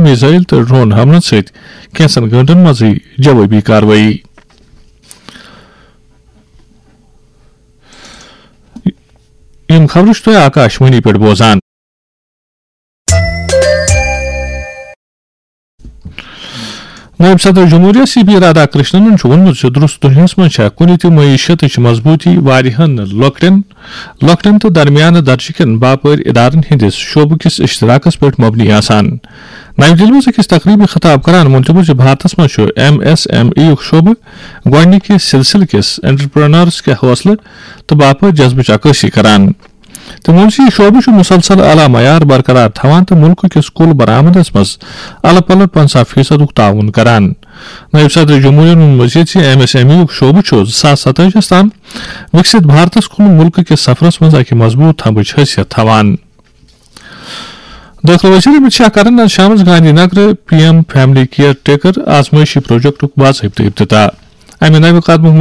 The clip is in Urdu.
میزائل تو ڈرون حملن ست کینسن گھنٹن مزے جوابی کاروائی. یم خبر تھی آکاشوانی پہ بوزان. نائب صدر جمہوریہ سی پی رادھا کرشنن وونمت درست دنیاس من کن تہ معیشت مضبوطی واریاہن لۄکٹن تو درمیانہ درجہ کن باپار ادارن ہندس شعبہ کس اشتراکس پہ مبنی آسان. نئی دہلی میں اکس تقریبی خطاب کران مونتب بھارتس من ایم ایس ایم ای شعبہ گۄڈنِکہِ سلسلہ کس انٹرپرینورس کے حوصلہ تو باپار جذبچ عکاسی کران. تمو یہ شعبہ مسلسل اعلیٰ معیار برقرار تھوان تو ملک کس کل برآمدس مز الگ پلگ 50% تعاون کران. نائب صدر جمہوریہ مزید ایم ایس ایم ای شعبہ 2027 تام وکست بھارتس کن ملک کس سفرس مز اکہ مضبوط تھمبچ حیثیت تھوان. داخلہ وزیر امت شاہ کرن شام Gandhi Nagar P M family care taker آزمائشی project باضابطہ افتتاح. امہ نوِ قدمک